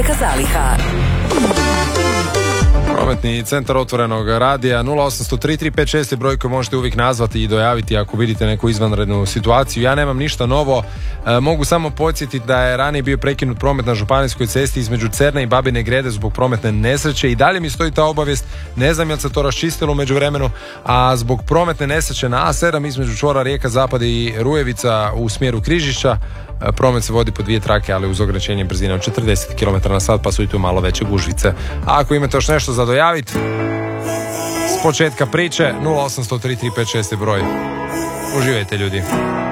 Zaliha. Prometni centar otvorenog radija 0800 3356 je broj koji možete uvijek nazvati i dojaviti ako vidite neku izvanrednu situaciju. Ja nemam ništa novo, mogu samo podsjetiti da je ranije bio prekinut promet na županijskoj cesti između Cerne i Babine Grede zbog prometne nesreće i dalje mi stoji ta obavijest, ne znam je li se to raščistilo u međuvremenu, a zbog prometne nesreće na A7 između čvora Rijeka Zapad i Rujevica u smjeru Križišća promet se vodi po dvije trake, ali uz ograničenje brzine od 40 km/h, pa su i tu malo veće gužvice. A ako imate još nešto za dojaviti, s početka priče 0800 3356 je broj. Uživajte ljudi.